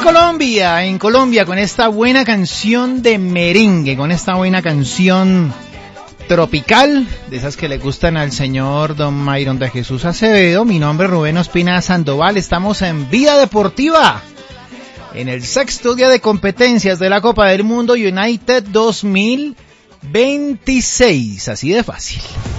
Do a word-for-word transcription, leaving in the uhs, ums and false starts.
Colombia, en Colombia, con esta buena canción de merengue, con esta buena canción tropical, de esas que le gustan al señor Don Myron de Jesús Acevedo. Mi nombre es Rubén Ospina Sandoval, estamos en Vida Deportiva, en el sexto día de competencias de la Copa del Mundo United dos mil veintiséis, así de fácil.